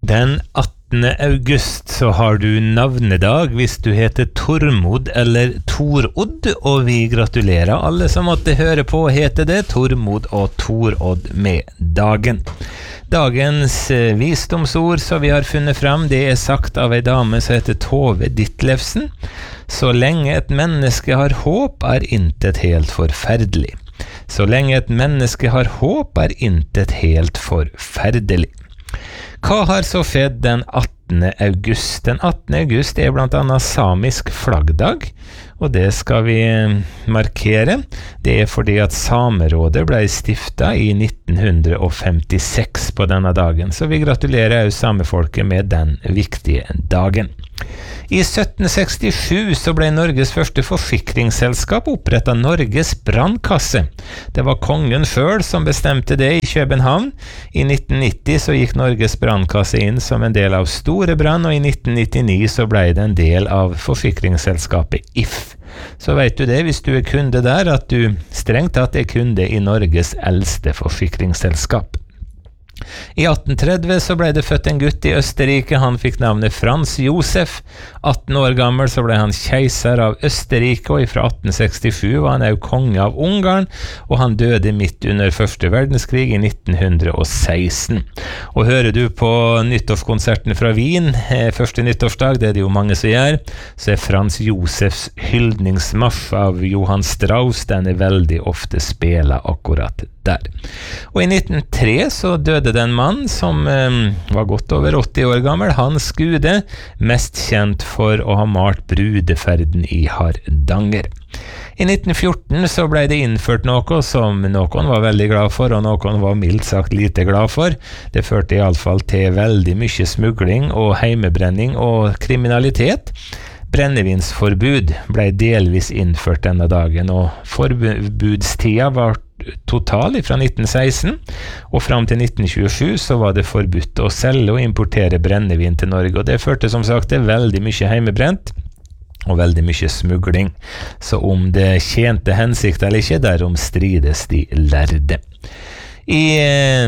Den 18. august så har du navnedag hvis du heter Tormod eller Torodd, og vi gratulerer alle som måtte høre på heter det Tormod og Torodd med dagen. Dagens visdomsord som vi har funnet fram, det sagt av en dame som heter Tove Ditlevsen. Så lenge et menneske har håp intet helt forferdelig. Så lenge et menneske har håp intet helt forferdelig. Hva har så skjedd den 18. august? Den 18. august blant annet samisk flaggdag, og det skal vi markere. Det fordi at Samerådet ble stiftet i 1956 på denne dagen, så vi gratulerer også samefolket med den viktige dagen. I 1767 så ble Norges første forsikringsselskap opprettet Norges brannkasse. Det var kongen selv som bestemte det i København. I 1990 så gikk Norges brannkasse inn som en del av Store Brann, og i 1999 så ble det en del av forsikringsselskapet If. Så vet du det, hvis du kunde der, at du strengt tatt kunde i Norges eldste forsikringsselskap. I 1830 så ble det født en gutt i Østerrike. Han fikk navnet Frans Josef. 18 år gammel så ble han keiser av Østerrike, og fra 1867 var han også konge av Ungarn, og han døde midt under første verdenskrig i 1916. Og hører du på nyttårskonserten fra Wien, første nyttårsdag, det det jo mange som gjør, så Frans Josefs hyldningsmarsj av Johann Strauss, den veldig ofte spela akkurat der. Og i 1903 så døde det en mann som var godt over 80 år gammel, Hans Gude, mest kjent for å ha malt brudeferden i Hardanger. I 1914 så ble det innført noe som noen var veldig glad for, og noen var mildt sagt lite glad for. Det førte i alle fall til veldig mye smugling og heimebrenning og kriminalitet. Brennevinsforbud ble delvis innført denne dagen, og forbudstida var total fra 1916, og fram til 1927 så var det forbudt å selge og importere brennevin til Norge, og det førte som sagt til veldig mye heimebrent og veldig mye smugling. Så om det tjente hensikt eller ikke, derom strides de lærde. I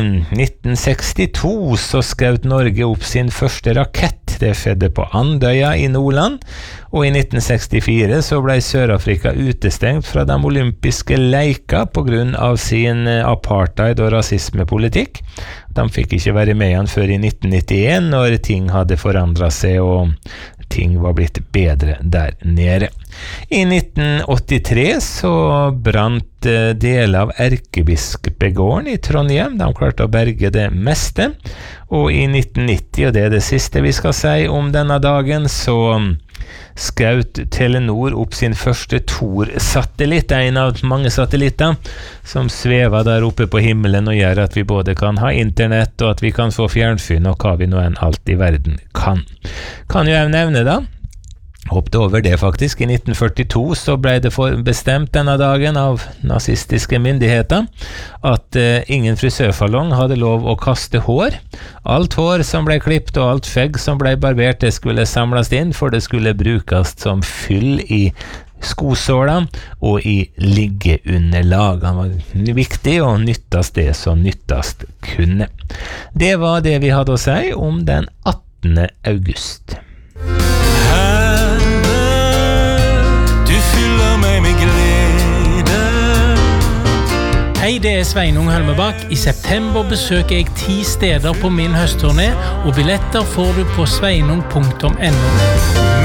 1962 så skjøt Norge opp sin første rakett. Det skjedde på Andøya i Nordland, og i 1964 så ble Sør-Afrika utestengt fra de olympiske leker på grunn av sin apartheid- og rasismepolitikk. De fikk ikke være med igjen før i 1991, når ting hadde forandret seg og ting var blitt bedre der nede. I 1983 så brant deler av Erkebispegården i Trondheim. De klarte å berge det meste. Og i 1990, og det det siste vi skal si om denne dagen, så skjøt Telenor opp sin første Thor-satellitt, en av mange satellitter som svever der oppe på himmelen og gjør at vi både kan ha internett og at vi kan få fjernsyn og hva vi nå enn alt i verden kan. Kan jo jeg nevne da, hoppet over det faktisk, i 1942 så ble det bestemt denne dagen av nazistiske myndigheter at ingen frisørsalong hadde lov å kaste hår. Alt hår som ble klippet og alt skjegg som ble barbert, det skulle samles inn, for det skulle brukes som fyll i skosåler og i liggeunderlag. Det var viktig å nyttes det som nyttes kunne. Det var det vi hadde å si om den 18. august. Hei, det Sveinung Hølmebakk. I september besøker jeg 10 steder på min høstturné, og billetter får du på sveinung.no.